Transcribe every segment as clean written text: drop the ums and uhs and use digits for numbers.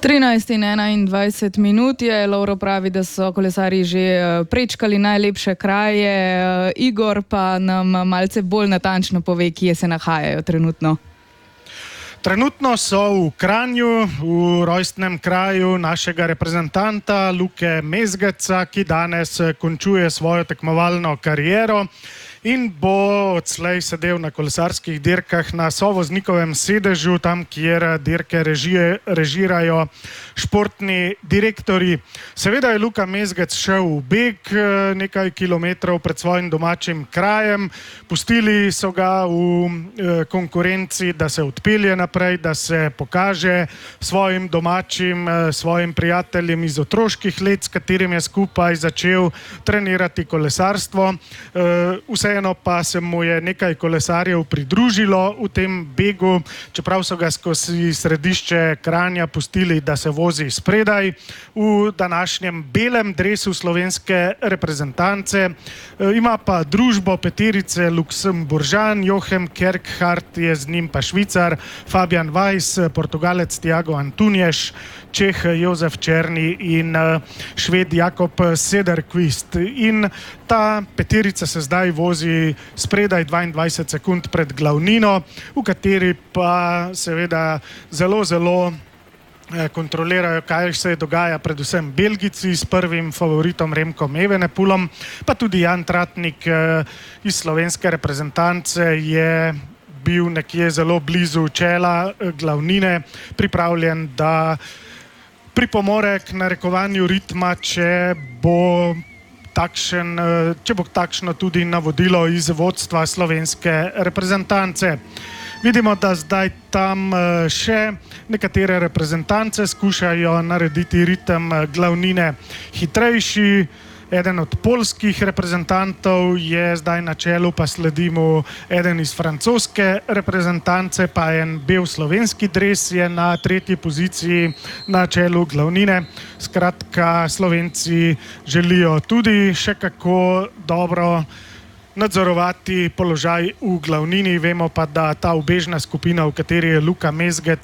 13 in 21 minut je, Lovro pravi, da so kolesarji že prečkali najlepše kraje, Igor pa nam malce bolj natančno pove, kje se nahajajo trenutno. Trenutno so v Kranju, v rojstnem kraju našega reprezentanta Luke Mezgeca, ki danes končuje svojo tekmovalno kariero in bo odslej sedel na kolesarskih dirkah na sovoznikovem sedežu, tam kjer dirke režirajo športni direktori. Seveda je Luka Mezgec šel v beg nekaj kilometrov pred svojim domačim krajem, pustili so ga v konkurenci, da se odpelje naprej, da se pokaže svojim domačim, svojim prijateljem iz otroških let, s katerim je skupaj začel trenirati kolesarstvo. Vseeno pa se mu je nekaj kolesarjev pridružilo v tem begu, čeprav so ga skozi središče Kranja pustili, da se vozi spredaj v današnjem belem dresu slovenske reprezentance. Ima pa družbo peterice Luksemburžan, Jochen Kerkhardt je z njim pa Švicar, Fabian Weiss, Portugalec Tiago Antunes, Čeh Jozef Černi in Šved Jakob Sederqvist. In ta peterica se zdaj vozi spredaj 22 sekund pred glavnino, v kateri pa seveda zelo kontrolirajo, kaj se dogaja, predvsem Belgijci s prvim favoritom Remkom Evenepoelom, pa tudi Jan Tratnik iz slovenske reprezentance je bil nekje zelo blizu čela glavnine, pripravljen, da pripomore k narekovanju ritma, če bo takšno tudi navodilo iz vodstva slovenske reprezentance. Vidimo, da zdaj tam še nekatere reprezentance skušajo narediti ritem glavnine hitrejši. Eden od poljskih reprezentantov je zdaj na čelu, pa sledimo eden iz francoske reprezentance, pa en bel slovenski dres je na tretji poziciji na čelu glavnine. Skratka, Slovenci želijo tudi še kako dobro nadzorovati položaj v glavnini. Vemo pa, da ta ubežna skupina, v kateri je Luka Mezgec,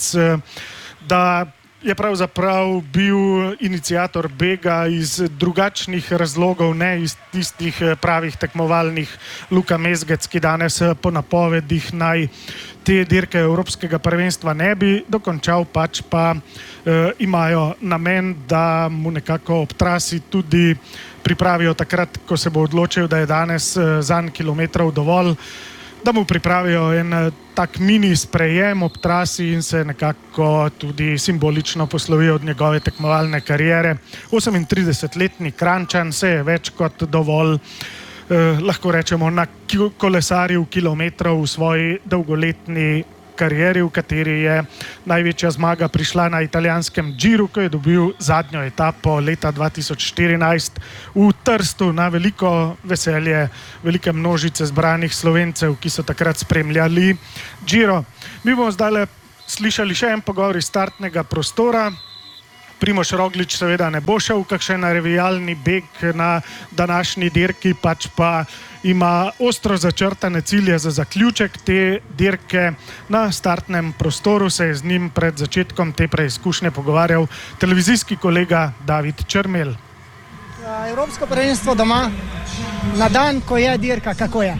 da je pravzaprav bil iniciator bega iz drugačnih razlogov, ne iz tistih pravih tekmovalnih. Luka Mezgec, ki danes po napovedih naj te dirke Evropskega prvenstva ne bi dokončal, pač pa imajo namen, da mu nekako ob trasi tudi pripravijo takrat, ko se bo odločil, da je danes zanj kilometrov dovolj, da mu pripravijo en tak mini sprejem ob trasi in se nekako tudi simbolično poslovijo od njegove tekmovalne kariere. 38-letni Kranjčan se je več kot dovolj, lahko rečemo, na kolesarju kilometrov v svoji dolgoletni karieri, v kateri je največja zmaga prišla na italijanskem Giru, ko je dobil zadnjo etapo leta 2014 v Trstu na veliko veselje velike množice zbranih Slovencev, ki so takrat spremljali Giro. Mi bomo zdaj slišali še en pogovor iz startnega prostora. Primož Roglič seveda ne bo šel v kakšen revijalni beg na današnji dirki, pač pa ima ostro začrtane cilje za zaključek te dirke. Na startnem prostoru se je z njim pred začetkom te preizkušnje pogovarjal televizijski kolega David Črmel. Evropsko prvenstvo doma, na dan, ko je dirka, kako je?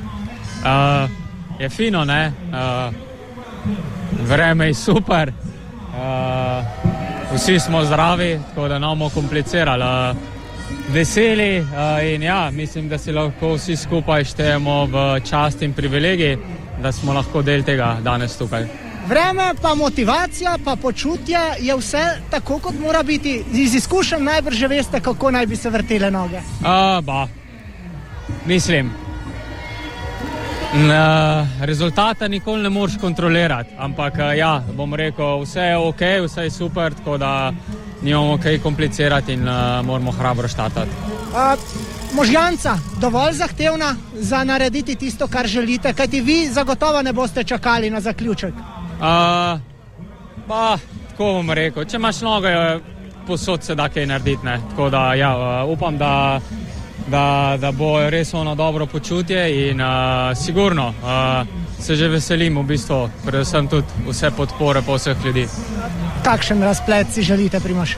Je fino, ne? Vreme je super. Vsi smo zdravi, tako da ne bomo komplicirali. Veseli in ja, mislim, da si lahko vsi skupaj štejemo v čast in privilegij, da smo lahko del tega danes tukaj. Vreme pa motivacija pa počutje je vse tako, kot mora biti. Iz izkušenj najbrž že veste, kako naj bi se vrtele noge. Mislim, rezultata nikoli ne moreš kontrolirati, ampak ja, bom rekel, vse je ok, vse je super, tako da nimamo kaj komplicirati in moramo hrabro štartati. Možganca, dovolj zahtevna za narediti tisto, kar želite, kajti vi zagotovo ne boste čakali na zaključek. Tako bom rekel, če imaš noge, posod se da kaj narediti, ne? Tako da ja, upam, da bo res ono dobro počutje in sigurno se že veselim v bistvu, predvsem tudi vse podpore po vseh ljudi. Kakšen razplet si želite, Primož?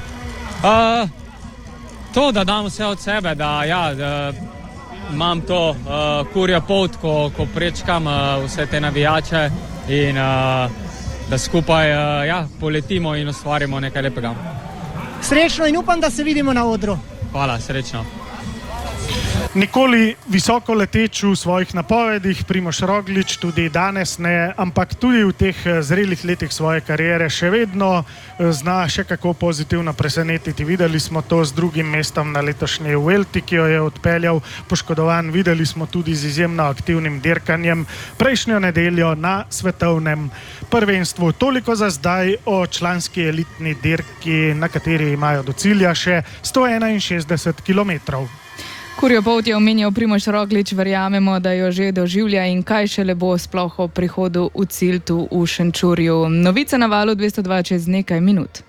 To, da dam vse od sebe, da imam to kurjo pot, ko prečkam vse te navijače in da skupaj poletimo in ustvarimo nekaj lepega. Srečno in upam, da se vidimo na odru. Hvala, srečno. Nikoli visoko leteč v svojih napovedih, Primož Roglič tudi danes ne, ampak tudi v teh zrelih letih svoje kariere še vedno zna še kako pozitivno presenetiti. Videli smo to z drugim mestom na letošnji Vuelti, ki jo je odpeljal poškodovan. Videli smo tudi z izjemno aktivnim dirkanjem prejšnjo nedeljo na svetovnem prvenstvu. Toliko za zdaj o članski elitni dirki, na kateri imajo do cilja še 161 km. Kurjo pot je omenjal Primož Roglič, verjamemo, da jo že doživlja in kaj šele bo sploh o prihodu v cilj tu v Šenčurju. Novice na Valu 202 čez nekaj minut.